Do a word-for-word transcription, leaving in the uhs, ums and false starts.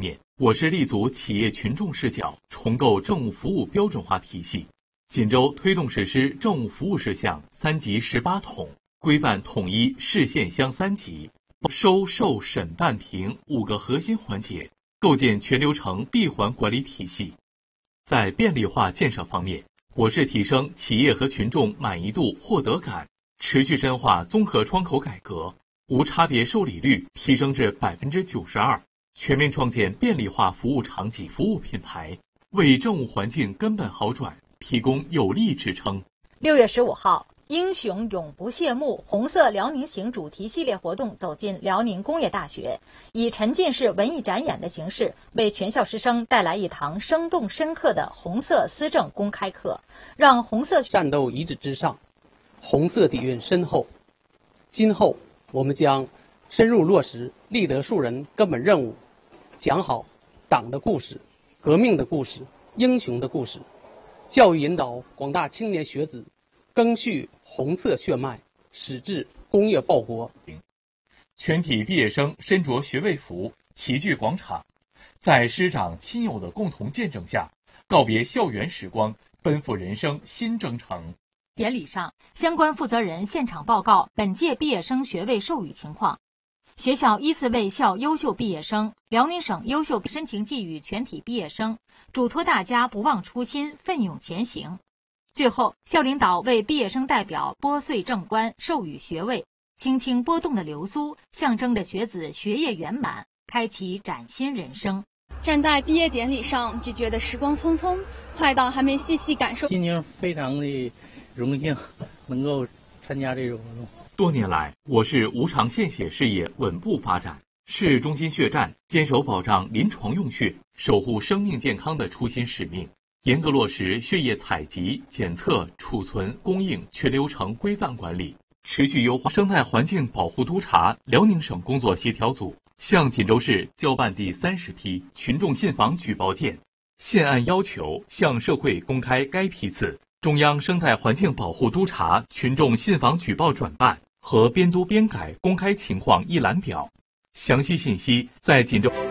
面，我市立足企业群众视角，重构政务服务标准化体系。锦州推动实施政务服务事项三级十八统，规范统一市县乡三级，收受审办评五个核心环节，构建全流程闭环管理体系。在便利化建设方面，我市提升企业和群众满意度获得感，持续深化综合窗口改革，无差别受理率提升至百分之九十二，全面创建便利化服务场景服务品牌，为政务环境根本好转提供有力支撑。 六月十五号，英雄永不谢幕红色辽宁行主题系列活动走进辽宁工业大学，以沉浸式文艺展演的形式，为全校师生带来一堂生动深刻的红色思政公开课，让红色战斗遗址之上，红色底蕴深厚。今后我们将深入落实立德树人根本任务，讲好党的故事、革命的故事、英雄的故事，教育引导广大青年学子赓续红色血脉，矢志工业报国。 全体毕业生身着学位服齐聚广场，在师长亲友的共同见证下，告别校园时光，奔赴人生新征程。 典礼上，相关负责人现场报告本届毕业生学位授予情况。学校依次为校优秀毕业生、辽宁省优秀深情寄予全体毕业生，嘱托大家不忘初心，奋勇前行。最后，校领导为毕业生代表拨穗正冠，授予学位。轻轻拨动的流苏，象征着学子学业圆满，开启崭新人生。 站在毕业典礼上，就觉得时光匆匆，快到还没细细感受。 心情非常的荣幸，能够参加这种活动。 多年来，我市无偿献血事业稳步发展，市中心血站坚守保障临床用血、守护生命健康的初心使命，严格落实血液采集、检测、储存、供应全流程规范管理，持续优化生态环境保护督察辽宁省工作协调组向锦州市交办第三十批群众信访举报件，现按要求向社会公开该批次中央生态环境保护督察群众信访举报转办和编读编改公开情况一览表，详细信息在锦州。